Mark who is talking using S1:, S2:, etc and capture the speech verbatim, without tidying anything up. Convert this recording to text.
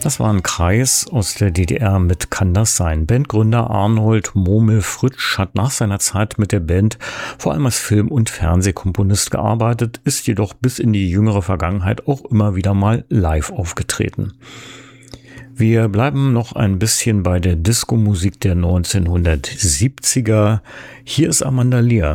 S1: Das war ein Kreis aus der D D R mit Kann das sein? Bandgründer Arnold Murmel Fritsch hat nach seiner Zeit mit der Band vor allem als Film- und Fernsehkomponist gearbeitet, ist jedoch bis in die jüngere Vergangenheit auch immer wieder mal live aufgetreten. Wir bleiben noch ein bisschen bei der Disco-Musik der neunzehnhundertsiebziger. Hier ist Amanda Lear.